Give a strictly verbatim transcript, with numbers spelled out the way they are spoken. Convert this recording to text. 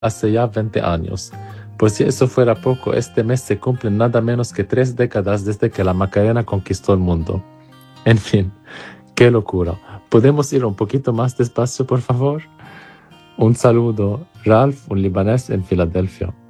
hace ya veinte años. Por si eso fuera poco, este mes se cumplen nada menos que tres décadas desde que la Macarena conquistó el mundo. En fin, qué locura. ¿Podemos ir un poquito más despacio, por favor? Un saludo, Ralph, un libanés en Filadelfia.